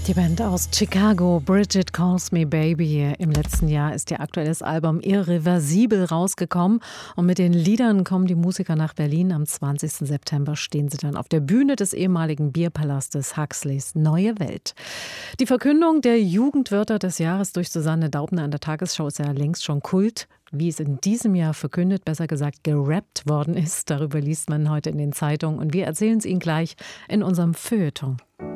Die Band aus Chicago, Bridget Calls Me Baby. Im letzten Jahr ist ihr aktuelles Album Irreversibel rausgekommen. Und mit den Liedern kommen die Musiker nach Berlin. Am 20. September stehen sie dann auf der Bühne des ehemaligen Bierpalastes Huxleys Neue Welt. Die Verkündung der Jugendwörter des Jahres durch Susanne Daubner an der Tagesschau ist ja längst schon Kult. Wie es in diesem Jahr verkündet, besser gesagt gerappt worden ist, darüber liest man heute in den Zeitungen. Und wir erzählen es Ihnen gleich in unserem Feuilleton.